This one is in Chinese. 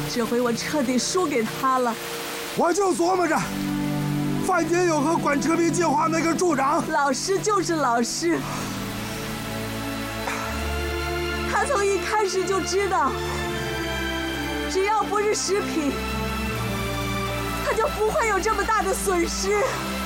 这回我彻底输给他了。 我就琢磨着，范金友和管车皮计划那个处长， 老师就是老师，他从一开始就知道，只要不是食品，他就不会有这么大的损失。